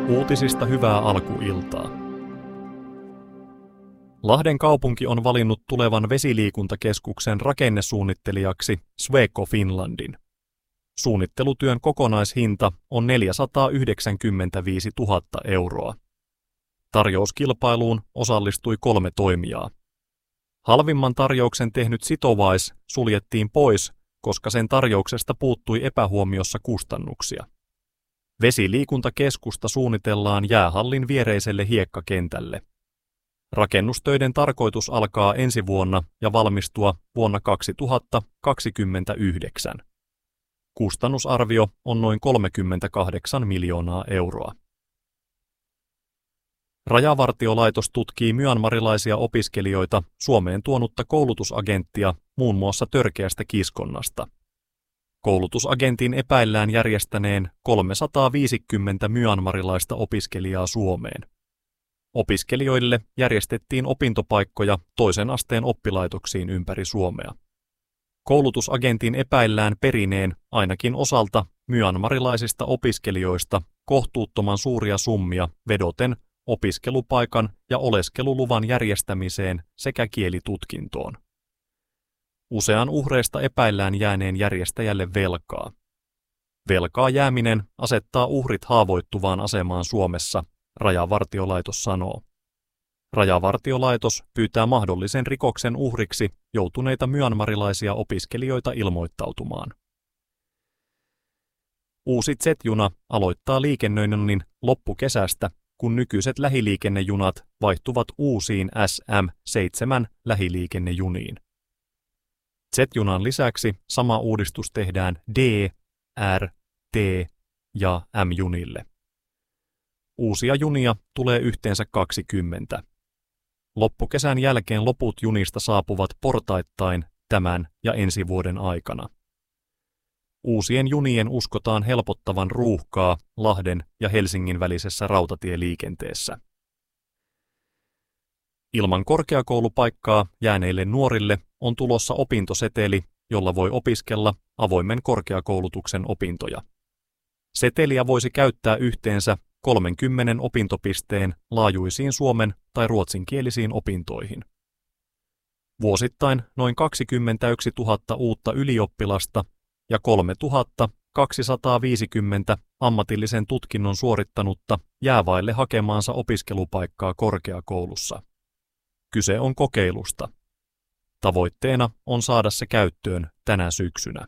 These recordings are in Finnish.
Uutisista hyvää alkuiltaa. Lahden kaupunki on valinnut tulevan vesiliikuntakeskuksen rakennesuunnittelijaksi Sweco Finlandin. Suunnittelutyön kokonaishinta on 495 000 euroa. Tarjouskilpailuun osallistui 3 toimijaa. Halvimman tarjouksen tehnyt Sitowise suljettiin pois, koska sen tarjouksesta puuttui epähuomiossa kustannuksia. Vesiliikuntakeskusta suunnitellaan jäähallin viereiselle hiekkakentälle. Rakennustöiden tarkoitus alkaa ensi vuonna ja valmistua vuonna 2029. Kustannusarvio on noin 38 miljoonaa euroa. Rajavartiolaitos tutkii myanmarilaisia opiskelijoita Suomeen tuonutta koulutusagenttia muun muassa törkeästä kiskonnasta. Koulutusagentin epäillään järjestäneen 350 myanmarilaista opiskelijaa Suomeen. Opiskelijoille järjestettiin opintopaikkoja toisen asteen oppilaitoksiin ympäri Suomea. Koulutusagentin epäillään perineen ainakin osalta myanmarilaisista opiskelijoista kohtuuttoman suuria summia vedoten opiskelupaikan ja oleskeluluvan järjestämiseen sekä kielitutkintoon. Usean uhreista epäillään jääneen järjestäjälle velkaa. Velkaa jääminen asettaa uhrit haavoittuvaan asemaan Suomessa, Rajavartiolaitos sanoo. Rajavartiolaitos pyytää mahdollisen rikoksen uhriksi joutuneita myanmarilaisia opiskelijoita ilmoittautumaan. Uusi Z-juna aloittaa liikennöinnin loppukesästä, kun nykyiset lähiliikennejunat vaihtuvat uusiin SM7 lähiliikennejuniin. Z-junan lisäksi sama uudistus tehdään D, R, T ja M-junille. Uusia junia tulee yhteensä 20. Loppukesän jälkeen loput junista saapuvat portaittain tämän ja ensi vuoden aikana. Uusien junien uskotaan helpottavan ruuhkaa Lahden ja Helsingin välisessä rautatieliikenteessä. Ilman korkeakoulupaikkaa jääneille nuorille on tulossa opintoseteli, jolla voi opiskella avoimen korkeakoulutuksen opintoja. Seteliä voisi käyttää yhteensä 30 opintopisteen laajuisiin suomen- tai ruotsinkielisiin opintoihin. Vuosittain noin 21 000 uutta ylioppilasta ja 3 250 ammatillisen tutkinnon suorittanutta jää vaille hakemaansa opiskelupaikkaa korkeakoulussa. Kyse on kokeilusta. Tavoitteena on saada se käyttöön tänä syksynä.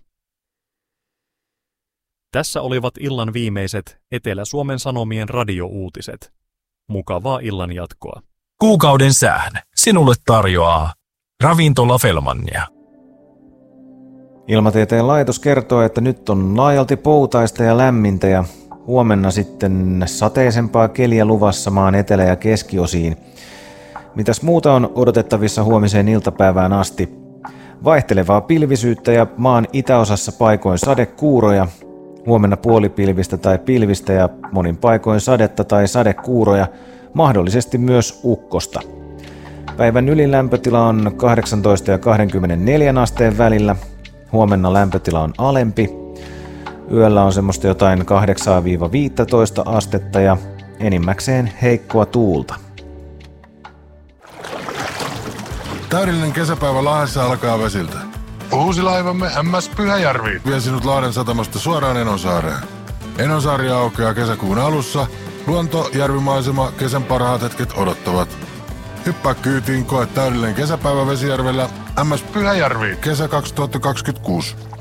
Tässä olivat illan viimeiset Etelä-Suomen Sanomien radiouutiset. Mukavaa illan jatkoa. Kuukauden sään sinulle tarjoaa Ravintola Fellmania. Ilmatieteen laitos kertoo, että nyt on laajalti poutaista ja lämmintä ja huomenna sitten sateisempaa keliä luvassa maan etelä- ja keskiosiin. Mitäs muuta on odotettavissa huomiseen iltapäivään asti? Vaihtelevaa pilvisyyttä ja maan itäosassa paikoin sadekuuroja. Huomenna puolipilvistä tai pilvistä ja monin paikoin sadetta tai sadekuuroja, mahdollisesti myös ukkosta. Päivän ylin lämpötila on 18 ja 24 asteen välillä. Huomenna lämpötila on alempi. Yöllä on semmoista jotain 8-15 astetta ja enimmäkseen heikkoa tuulta. Täydellinen kesäpäivä Lahdessa alkaa vesiltä. Uusi laivamme MS Pyhäjärvi vie sinut Lahden satamasta suoraan Enonsaareen. Enonsaari aukeaa kesäkuun alussa. Luonto, järvimaisema, kesän parhaat hetket odottavat. Hyppää kyytiin, koe täydellinen kesäpäivä Vesijärvellä. MS Pyhäjärvi, kesä 2026.